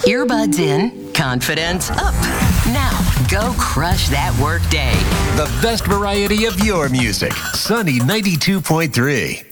Earbuds in, confidence up. Now, go crush that work day. The best variety of your music. Sunny 92.3.